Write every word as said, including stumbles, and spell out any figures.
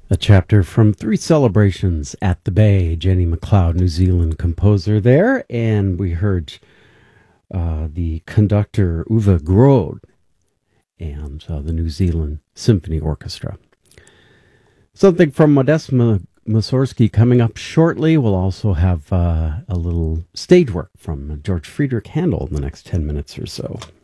A chapter from Three Celebrations at the Bay, Jenny MacLeod, New Zealand composer there, and we heard uh, the conductor Uwe Grode and uh, the New Zealand Symphony Orchestra. Something from Modest Mussorgsky coming up shortly. We'll also have uh, a little stage work from George Friedrich Handel in the next ten minutes or so.